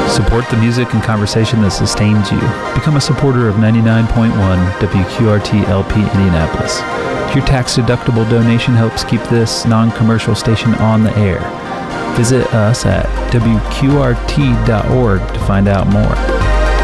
Support the music and conversation that sustains you. Become a supporter of 99.1 WQRT LP Indianapolis. Your tax-deductible donation helps keep this non-commercial station on the air. Visit us at WQRT.org to find out more.